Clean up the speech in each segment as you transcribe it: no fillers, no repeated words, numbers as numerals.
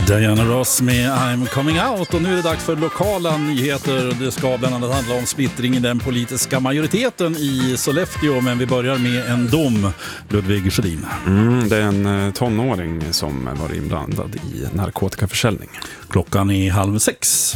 Diana Ross med I'm coming out, och nu är det dags för lokala nyheter. Det ska bland annat handla om splittring i den politiska majoriteten i Sollefteå, men vi börjar med en dom. Ludvig Sjödin. Det är en tonåring som var inblandad i narkotikaförsäljning. Klockan är 5:30.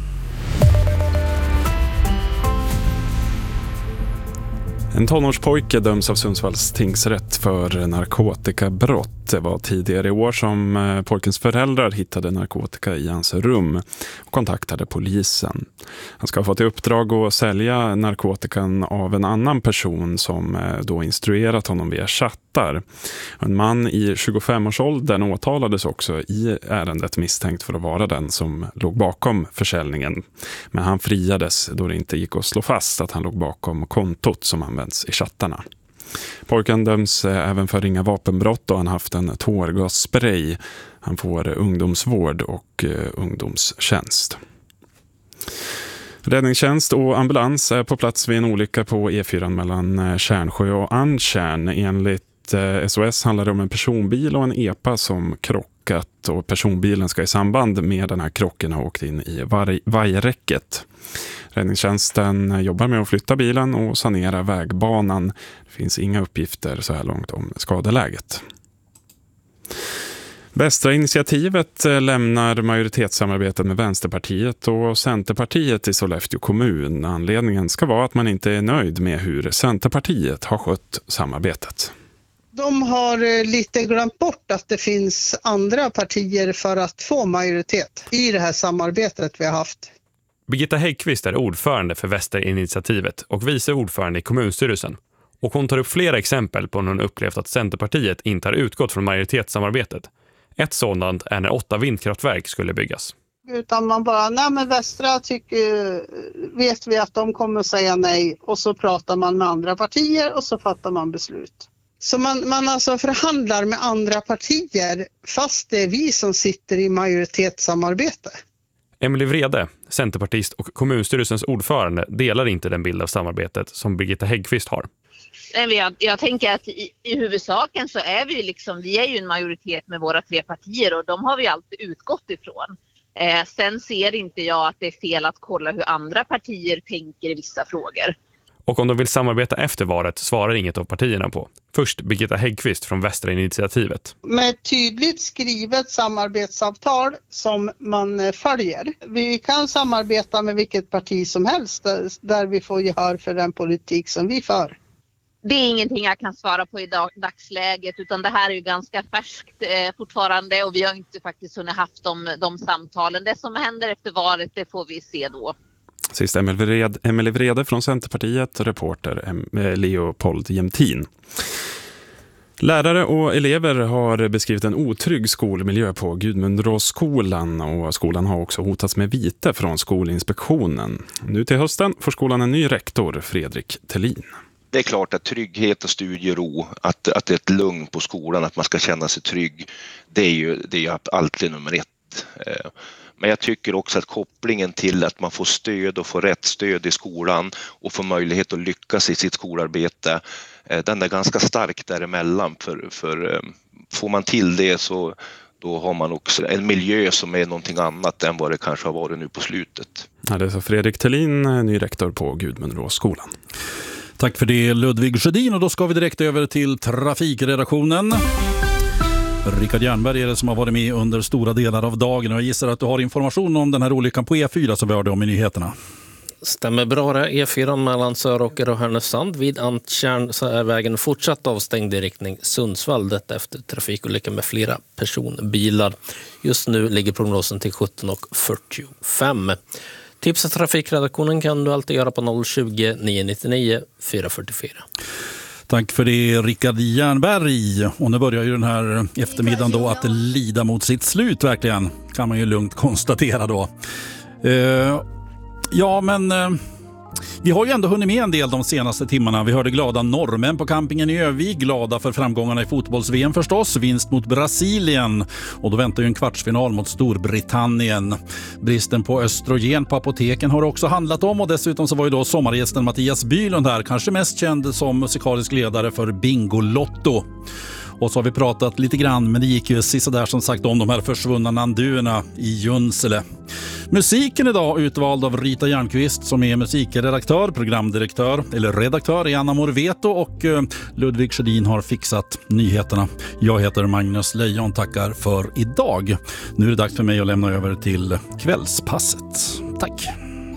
En tonårspojke döms av Sundsvalls tingsrätt för narkotikabrott. Det var tidigare i år som pojkens föräldrar hittade narkotika i hans rum och kontaktade polisen. Han ska ha fått i uppdrag att sälja narkotikan av en annan person som då instruerat honom via chattar. En man i 25-årsåldern åtalades också i ärendet misstänkt för att vara den som låg bakom försäljningen. Men han friades då det inte gick att slå fast att han låg bakom kontot som används i chattarna. Pojken döms även för ringa vapenbrott och han haft en tårgasspray. Han får ungdomsvård och ungdomstjänst. Räddningstjänst och ambulans är på plats vid en olycka på E4 mellan Kärnsjö och Andtjärn. Enligt SOS handlar det om en personbil och en EPA som krockat, och personbilen ska i samband med den här krocken ha åkt in i vajerräcket. Räddningstjänsten jobbar med att flytta bilen och sanera vägbanan. Det finns inga uppgifter så här långt om skadeläget. Västra initiativet lämnar majoritetssamarbetet med Vänsterpartiet och Centerpartiet i Sollefteå kommun. Anledningen ska vara att man inte är nöjd med hur Centerpartiet har skött samarbetet. De har lite glömt bort att det finns andra partier för att få majoritet i det här samarbetet vi har haft. Birgitta Häggqvist är ordförande för Västra initiativet och vice ordförande i kommunstyrelsen. Och hon tar upp flera exempel på när hon upplevt att Centerpartiet inte har utgått från majoritetssamarbetet. Ett sådant är när 8 vindkraftverk skulle byggas. Utan man bara, nej men Västra vet vi att de kommer att säga nej, och så pratar man med andra partier och så fattar man beslut. Så man alltså förhandlar med andra partier fast det är vi som sitter i majoritetssamarbete. Emelie Vrede, centerpartist och kommunstyrelsens ordförande, delar inte den bild av samarbetet som Birgitta Häggqvist har. Jag tänker att i huvudsaken så är vi är ju en majoritet med våra 3 partier, och de har vi alltid utgått ifrån. Sen ser inte jag att det är fel att kolla hur andra partier tänker i vissa frågor. Och om de vill samarbeta efter valet svarar inget av partierna på. Först Birgitta Häggqvist från Västra initiativet. Med ett tydligt skrivet samarbetsavtal som man följer. Vi kan samarbeta med vilket parti som helst där vi får gehör för den politik som vi för. Det är ingenting jag kan svara på i dagsläget, utan det här är ju ganska färskt fortfarande, och vi har inte faktiskt hunnit haft de samtalen. Det som händer efter valet, det får vi se då. Sist Emelie Vrede från Centerpartiet, reporter Leopold Jämtin. Lärare och elever har beskrivit en otrygg skolmiljö på Gudmundsråsskolan, och skolan har också hotats med vite från Skolinspektionen. Nu till hösten får skolan en ny rektor, Fredrik Thelin. Det är klart att trygghet och studiero, att det är ett lugn på skolan, att man ska känna sig trygg, det är ju alltid nummer 1. Men jag tycker också att kopplingen till att man får stöd och får rätt stöd i skolan och får möjlighet att lyckas i sitt skolarbete, den är ganska stark däremellan. För får man till det så då har man också en miljö som är någonting annat än vad det kanske har varit nu på slutet. Ja, det är så Fredrik Thelin, ny rektor på Gudmundsråsskolan. Tack för det, Ludvig Sjödin, och då ska vi direkt över till trafikredaktionen. Rickard Jernberg är det som har varit med under stora delar av dagen, och jag gissar att du har information om den här olyckan på E4 som vi hörde om i nyheterna. Stämmer bra det. E4 mellan Söråker och Härnösand. Vid Andtjärn så är vägen fortsatt avstängd i riktning Sundsvall. Detta efter trafikolycka med flera personbilar. Just nu ligger prognosen till 17:45. Tipsa trafikredaktionen kan du alltid göra på 020 999 444. Tack för det, Rickard Jernberg. Och nu börjar ju den här eftermiddagen då att lida mot sitt slut, verkligen. Kan man ju lugnt konstatera då. Vi har ju ändå hunnit med en del de senaste timmarna. Vi hörde glada norrmän på campingen i Övik, glada för framgångarna i fotbolls-VM förstås, vinst mot Brasilien, och då väntar ju en kvartsfinal mot Storbritannien. Bristen på östrogen på apoteken har också handlat om, och dessutom så var ju då sommargästen Mattias Bylund här, kanske mest känd som musikalisk ledare för Bingolotto. Och så har vi pratat lite grann, men det gick ju sådär som sagt om de här försvunna nanduerna i Junsele. Musiken idag utvald av Rita Järnqvist som är musikredaktör, programdirektör eller redaktör i Anna Morveto, och Ludvig Sjödin har fixat nyheterna. Jag heter Magnus Lejon, tackar för idag. Nu är det dags för mig att lämna över till kvällspasset. Tack!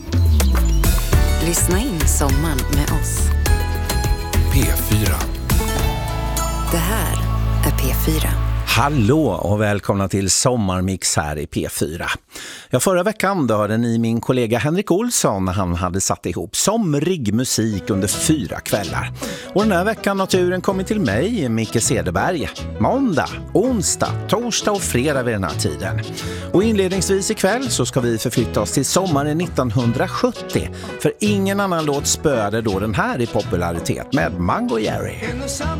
Lyssna in sommaren med oss. P4. Det här är P4. Hallå och välkomna till Sommarmix här i P4. Ja, förra veckan hörde ni min kollega Henrik Olsson när han hade satt ihop somrig musik under 4 kvällar. Och den här veckan har turen kommit till mig, Micke Cederberg. Måndag, onsdag, torsdag och fredag vid den här tiden. Och inledningsvis ikväll så ska vi förflytta oss till sommaren 1970. För ingen annan låt spöade då den här i popularitet med Mango Jerry.